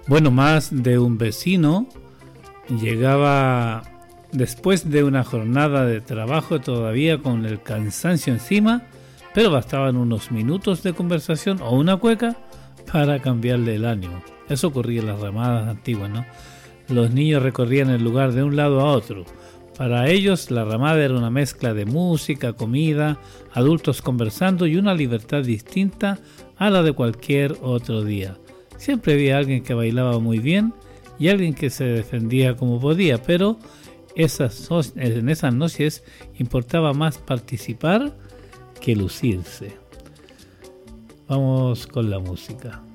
Bueno, más de un vecino llegaba después de una jornada de trabajo todavía con el cansancio encima, pero bastaban unos minutos de conversación o una cueca para cambiarle el ánimo. Eso ocurría en las ramadas antiguas, ¿no? Los niños recorrían el lugar de un lado a otro. Para ellos la ramada era una mezcla de música, comida, adultos conversando y una libertad distinta a la de cualquier otro día. Siempre había alguien que bailaba muy bien y alguien que se defendía como podía, pero en esas noches importaba más participar que lucirse. Vamos con la música.